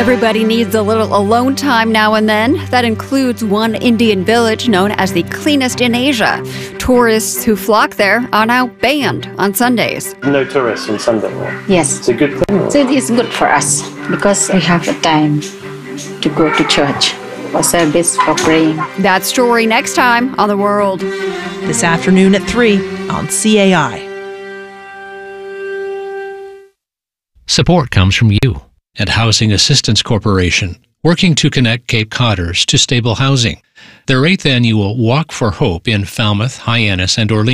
Everybody needs a little alone time now and then. That includes one Indian village known as the cleanest in Asia. Tourists who flock there are now banned on Sundays. No tourists on Sunday? Yes. It's a good thing? So it's good for us because we have the time to go to church for service, for praying. That story next time on The World. This afternoon at 3 on CAI. Support comes from you and Housing Assistance Corporation, working to connect Cape Codders to stable housing. Their 8th annual Walk for Hope in Falmouth, Hyannis, and Orleans